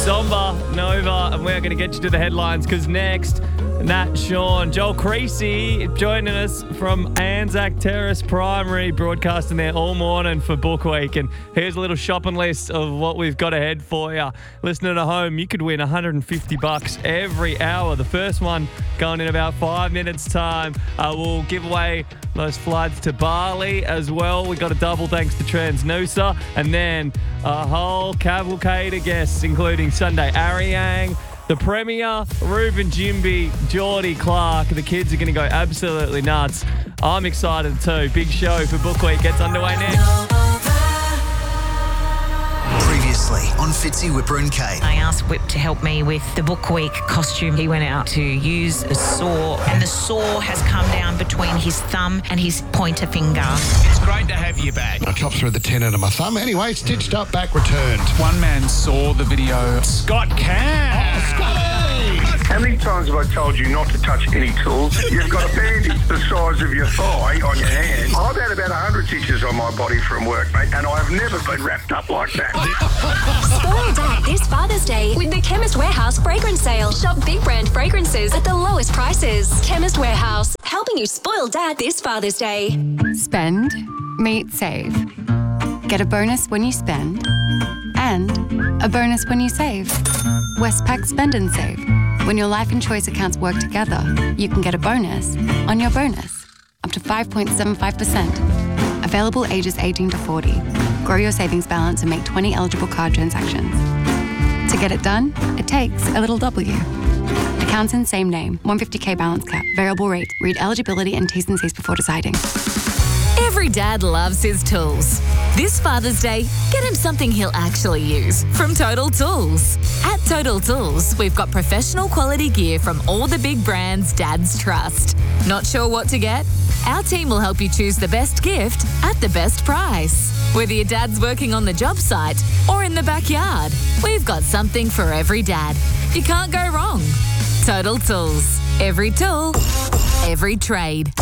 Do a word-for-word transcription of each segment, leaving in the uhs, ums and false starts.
Somber, Nova, and we're going to get you to the headlines because next, Nat Sean, Joel Creasy joining us from Anzac Terrace Primary, broadcasting there all morning for Book Week. And here's a little shopping list of what we've got ahead for you. Listening at home, you could win one hundred fifty bucks every hour. The first one going in about five minutes' time. Uh, we'll give away those floods to Bali as well. We got a double thanks to Transnusa, and then a whole cavalcade of guests, including Sunday Ariang, the Premier, Ruben Jimby, Geordie Clark. The kids are going to go absolutely nuts. I'm excited too. Big show for Book Week gets underway next. Previously on Fitzy, Whipper and Kate. I asked Whip to help me with the Book Week costume. He went out to use a saw, and the saw has come down between his thumb and his pointer finger. It's great to have you back. I chopped through the tendon of my thumb. Anyway, stitched up, back returned. One man saw the video. Scott Cam. Oh, Scotty! How many times have I told you not to touch any tools? You've got a bandage the size of your thigh on your hand. I've had about one hundred stitches on my body from work, mate, and I've never been wrapped up like that. Spoil Dad this Father's Day with the Chemist Warehouse fragrance sale. Shop big brand fragrances at the lowest prices. Chemist Warehouse, helping you spoil Dad this Father's Day. Spend, meet, save. Get a bonus when you spend and a bonus when you save. Westpac Spend and Save. When your life and choice accounts work together, you can get a bonus on your bonus, up to five point seven five percent. Available ages eighteen to forty. Grow your savings balance and make twenty eligible card transactions. To get it done, it takes a little W. Accounts in same name, one hundred fifty thousand balance cap, variable rate. Read eligibility and T's and C's before deciding. Every dad loves his tools. This Father's Day, get him something he'll actually use from Total Tools. At Total Tools, we've got professional quality gear from all the big brands dads trust. Not sure what to get? Our team will help you choose the best gift at the best price. Whether your dad's working on the job site or in the backyard, we've got something for every dad. You can't go wrong. Total Tools. Every tool, every trade.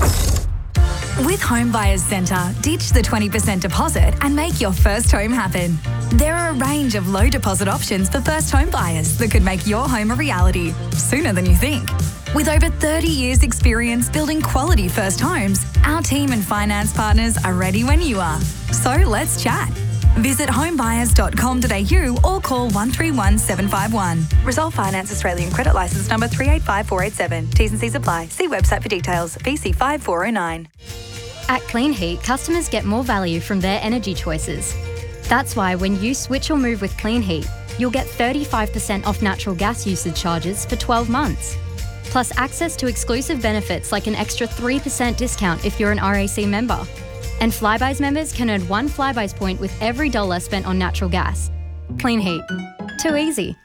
With Home Buyers Centre, ditch the twenty percent deposit and make your first home happen. There are a range of low deposit options for first home buyers that could make your home a reality sooner than you think. With over thirty years experience building quality first homes, our team and finance partners are ready when you are. So let's chat. Visit homebuyers dot com dot a u or call one three one seven five one. Resolve Finance Australian Credit Licence number three eight five four eight seven. T's and C's apply. See website for details. V C five four oh nine. At Clean Heat, customers get more value from their energy choices. That's why when you switch or move with Clean Heat, you'll get thirty-five percent off natural gas usage charges for twelve months. Plus access to exclusive benefits like an extra three percent discount if you're an R A C member. And Flybuys members can earn one Flybuys point with every dollar spent on natural gas. Clean Heat. Too easy.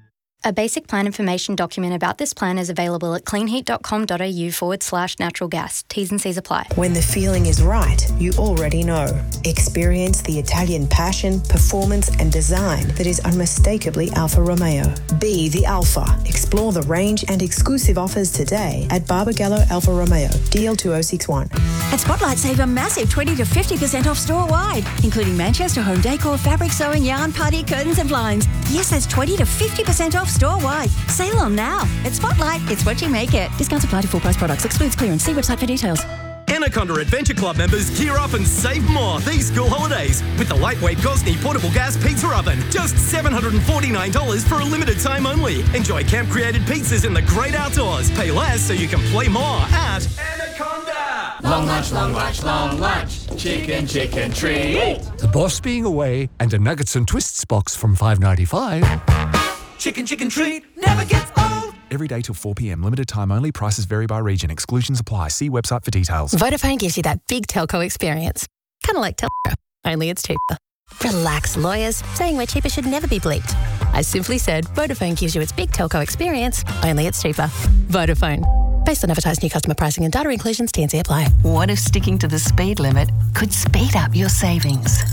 A basic plan information document about this plan is available at cleanheat dot com dot a u forward slash natural gas. T's and C's apply. When the feeling is right, you already know. Experience the Italian passion, performance and design that is unmistakably Alfa Romeo. Be the Alfa. Explore the range and exclusive offers today at Barbagallo Alfa Romeo, D L two oh six one. At Spotlight, save a massive twenty to fifty percent off store-wide, including Manchester home decor, fabric sewing, yarn, party, curtains and blinds. Yes, that's twenty to fifty percent off store-wide. Sale on now. At Spotlight, it's what you make it. Discounts apply to full price products. Excludes clearance. See website for details. Anaconda Adventure Club members gear up and save more these school holidays with the lightweight Gosney portable gas pizza oven. Just seven hundred forty-nine dollars for a limited time only. Enjoy camp-created pizzas in the great outdoors. Pay less so you can play more at Anaconda. Long lunch, long lunch, long lunch. Chicken, chicken treat. The boss being away and a nuggets and twists box from five ninety-five. Chicken, chicken treat never gets old. Every day till four p.m. Limited time only. Prices vary by region. Exclusions apply. See website for details. Vodafone gives you that big telco experience. Kind of like telco, only it's cheaper. Relax, lawyers. Saying we're cheaper should never be bleeped. I simply said Vodafone gives you its big telco experience, only it's cheaper. Vodafone. Based on advertised new customer pricing and data inclusions, T and C apply. What if sticking to the speed limit could speed up your savings?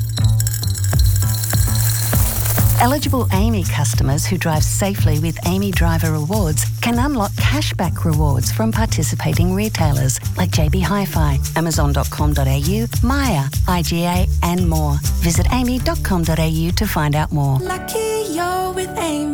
Eligible Amy customers who drive safely with Amy Driver Rewards can unlock cashback rewards from participating retailers like J B Hi-Fi, amazon dot com dot a u, Maya, I G A and more. Visit amy dot com dot a u to find out more. Lucky you're with Amy.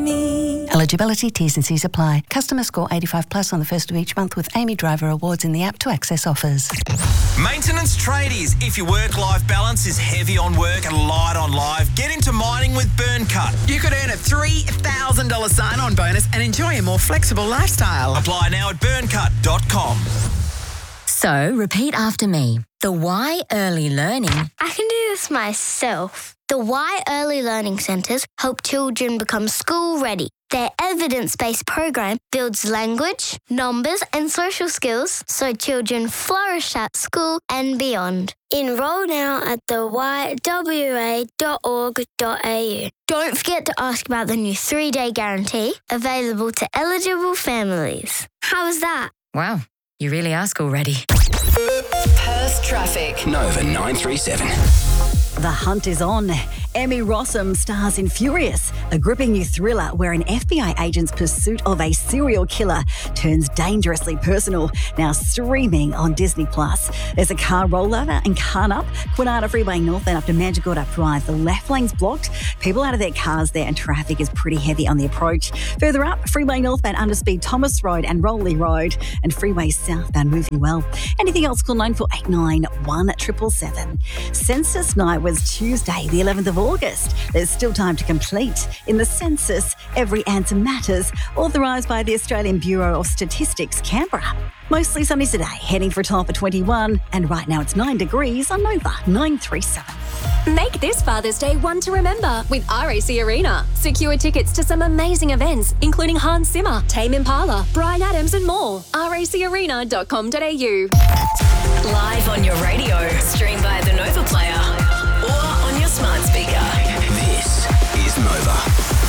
Eligibility, T's and C's apply. Customer score eighty-five plus on the first of each month with Amy Driver Awards in the app to access offers. Maintenance tradies. If your work-life balance is heavy on work and light on life, get into mining with Burncut. You could earn a three thousand dollars sign-on bonus and enjoy a more flexible lifestyle. Apply now at burncut dot com. So, repeat after me. The Y Early Learning. I can do this myself. The Y Early Learning Centres help children become school-ready. Their evidence-based program builds language, numbers and social skills so children flourish at school and beyond. Enrol now at the y w a dot org dot a u. Don't forget to ask about the new three-day guarantee available to eligible families. How was that? Wow, you really are school ready. Perth traffic. Nova nine three seven. The hunt is on. Emmy Rossum stars in Furious, a gripping new thriller where an F B I agent's pursuit of a serial killer turns dangerously personal. Now streaming on Disney Plus. There's a car rollover and Carn Up, Kwinana Freeway North and up to Manjigoda Drive. The left lane's blocked. People out of their cars there and traffic is pretty heavy on the approach. Further up, Freeway Northbound Underspeed Thomas Road and Rowley Road and Freeway Southbound moving well. Anything else, call nine four eight nine, one seven seven seven. Census night was Tuesday, the eleventh of August. There's still time to complete. In the census, every answer matters, authorised by the Australian Bureau of Statistics, Canberra. Mostly sunny today, heading for a top of twenty-one, and right now it's nine degrees on Nova nine three seven. Make this Father's Day one to remember with R A C Arena. Secure tickets to some amazing events, including Hans Zimmer, Tame Impala, Bryan Adams and more. r a c arena dot com dot a u. Live on your radio, stream via the Nova Player or on your smart speaker. This is Nova.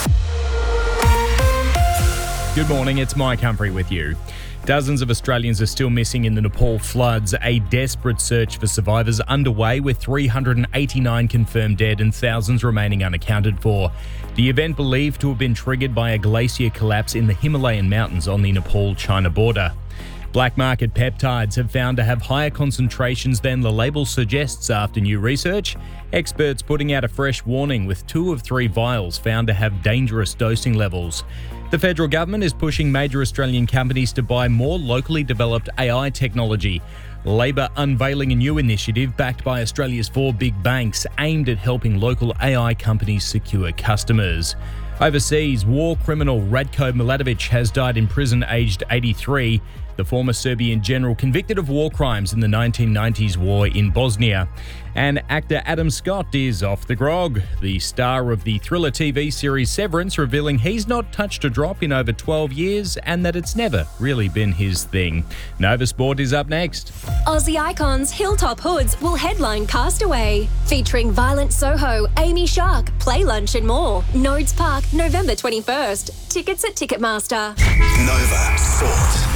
Good morning, it's Mike Humphrey with you. Dozens of Australians are still missing in the Nepal floods. A desperate search for survivors underway with three hundred eighty-nine confirmed dead and thousands remaining unaccounted for. The event believed to have been triggered by a glacier collapse in the Himalayan mountains on the Nepal-China border. Black market peptides have found to have higher concentrations than the label suggests after new research. Experts putting out a fresh warning with two of three vials found to have dangerous dosing levels. The federal government is pushing major Australian companies to buy more locally developed A I technology. Labor unveiling a new initiative backed by Australia's four big banks aimed at helping local A I companies secure customers. Overseas, war criminal Ratko Mladic has died in prison aged eighty-three. The former Serbian general convicted of war crimes in the nineteen nineties war in Bosnia. And actor Adam Scott is off the grog. The star of the thriller T V series Severance revealing he's not touched a drop in over twelve years and that it's never really been his thing. Nova Sport is up next. Aussie icons Hilltop Hoods will headline Castaway, featuring Violent Soho, Amy Shark, Play Lunch and more. Nodes Park, November twenty-first. Tickets at Ticketmaster. Nova Sport.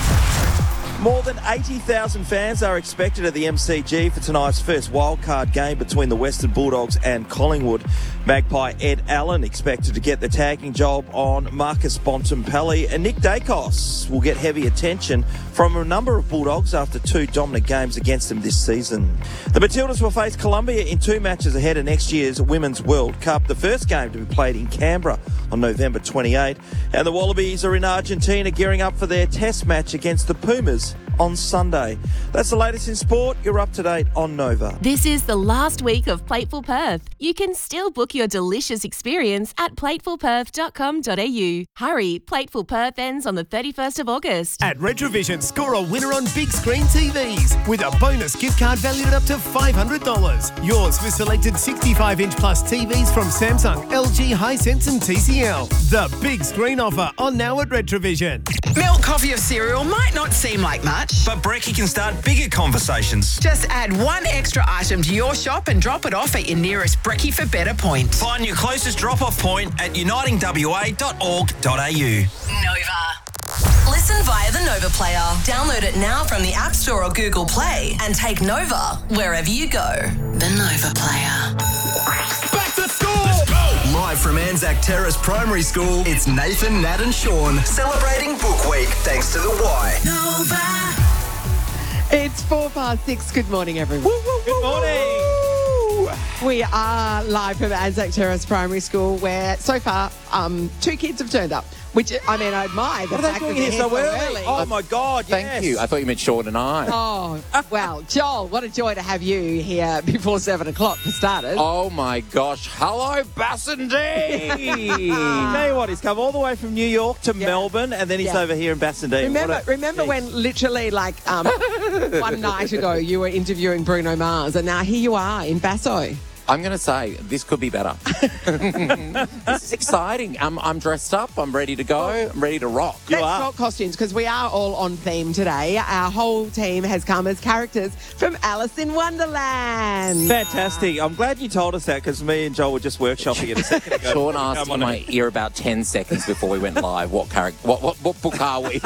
More than eighty thousand fans are expected at the M C G for tonight's first wildcard game between the Western Bulldogs and Collingwood. Magpie Ed Allen expected to get the tagging job on Marcus Bontempelli, and Nick Dacos will get heavy attention from a number of Bulldogs after two dominant games against them this season. The Matildas will face Colombia in two matches ahead of next year's Women's World Cup, the first game to be played in Canberra on November twenty-eighth. And the Wallabies are in Argentina gearing up for their test match against the Pumas on Sunday. That's the latest in sport. You're up to date on Nova. This is the last week of Plateful Perth. You can still book your delicious experience at plateful perth dot com dot a u. Hurry, Plateful Perth ends on the thirty-first of August. At Retrovision, score a winner on big screen T Vs with a bonus gift card valued at up to five hundred dollars. Yours for selected sixty-five inch plus T Vs from Samsung, L G, Hisense and T C L. The big screen offer on now at Retrovision. Milk coffee or cereal might not seem like much, but Brekkie can start bigger conversations. Just add one extra item to your shop and drop it off at your nearest Brekkie for Better point. Find your closest drop-off point at uniting w a dot org dot a u. Nova. Listen via the Nova Player. Download it now from the App Store or Google Play and take Nova wherever you go. The Nova Player. Back to school! Live from Anzac Terrace Primary School, it's Nathan, Nat and Sean celebrating Book Week thanks to the Y. Nova. It's four past six. Good morning, everyone. Woo, woo, Good morning. Woo. We are live from Anzac Terrace Primary School, where so far um, two kids have turned up, which, I mean, I admire the What are they fact doing that here they're so here early? Oh, my God, Thank yes. you. I thought you meant Sean and I. Oh, well, Joel, what a joy to have you here before seven o'clock for starters. Oh, my gosh. Hello, Bassendean. Tell you what, he's come all the way from New York to Yeah. Melbourne, and then he's Yeah. over here in Bassendean. Remember, What a- remember Jeez. when literally like um, one night ago you were interviewing Bruno Mars, and now here you are in Basso. I'm going to say this could be better. This is exciting. I'm, I'm dressed up. I'm ready to go. I'm ready to rock. Let's talk costumes because we are all on theme today. Our whole team has come as characters from Alice in Wonderland. Fantastic. I'm glad you told us that because me and Joel were just workshopping it a second ago. Sean Come asked in on my in. ear about ten seconds before we went live, what character, what, what, what book are we?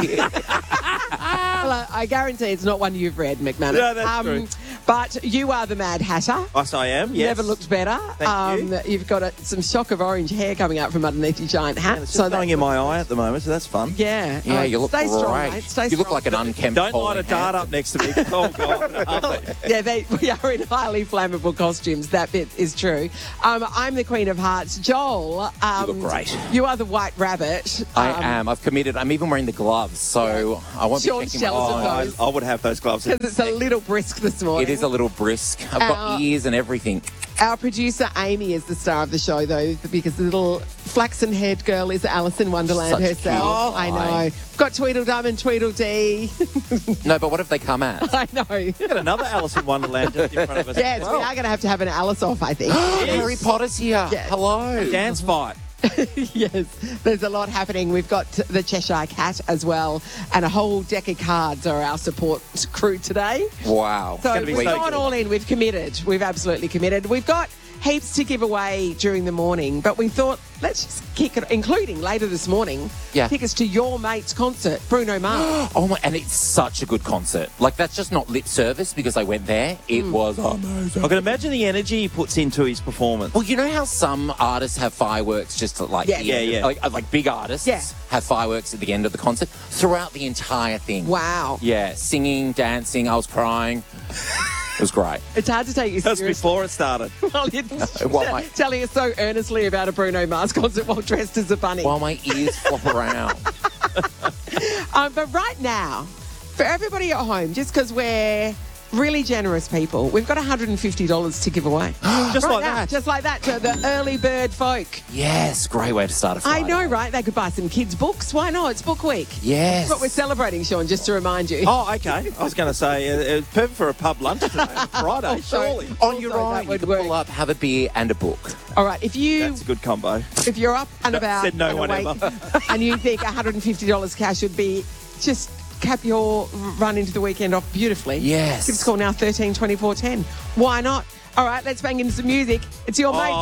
Well, I, I guarantee it's not one you've read, McManus. No, that's true. But you are the Mad Hatter. Yes, I am. Yes. Never looked better. Thank you. You've got a, some shock of orange hair coming out from underneath your giant hat. It's just going in my eye at the moment, so that's fun. Yeah. Yeah, Oh, you look stay great. strong, mate. Stay you look strong. like an unkempt Don't bowling light a dart hat. up next to me. Oh, God. Yeah, they, we are in highly flammable costumes. That bit is true. Um, I'm the Queen of Hearts. Joel. Um, You look great. You are the White Rabbit. I um, am. I've committed. I'm even wearing the gloves, so I won't Sean's be checking my jealous of eyes. those. I, I would have those gloves. Because it's a little brisk this morning. It is a little brisk. I've got Uh, ears and everything. Our producer Amy is the star of the show, though, because the little flaxen-haired girl is Alice in Wonderland Such herself. cute. I know. Aye. Got Tweedledum and Tweedledee. No, but what if they come at? I know. Got another Alice in Wonderland just in front of us. Yes, as we well. are going to have to have an Alice off, I think. Harry Potter's here. Yes. Hello. Dance fight. Yes, there's a lot happening. We've got the Cheshire Cat as well, and a whole deck of cards are our support crew today. Wow. So gonna be we've so gone good. all in. We've committed. We've absolutely committed. We've got heaps to give away during the morning, but we thought let's just kick it, including later this morning, Yeah. kick us to your mate's concert, Bruno Mars. Oh my! And it's such a good concert. Like that's just not lip service because I went there. It was amazing. I can imagine the energy he puts into his performance. Well, you know how some artists have fireworks just at, like Yeah. the Yeah, end of- yeah. like, like big artists Yeah. have fireworks at the end of the concert throughout the entire thing. Wow. Yeah, singing, dancing. I was crying. It was great. It's hard to take you That's seriously. before it started. Well, you're While my- telling us so earnestly about a Bruno Mars concert while dressed as a bunny. While my ears flop around. Um, but right now, for everybody at home, just because we're really generous people, we've got one hundred fifty dollars to give away. Just Right like now, that. Just like that to the early bird folk. Yes, great way to start a I Friday. know, right? They could buy some kids' books. Why not? It's book week. Yes. That's what we're celebrating, Sean, just to remind you. Oh, okay. I was going to say, uh, it's perfect for a pub lunch today on Friday, surely. Oh, you're Also, right. that You would can work. pull up, have a beer and a book. All right, if you That's a good combo. if you're up and about Said no and one awake ever. and you think one hundred fifty dollars cash would be just cap your run into the weekend off beautifully. Yes. Give us a call now, thirteen twenty-four ten. Why not? All right, let's bang into some music. It's your mate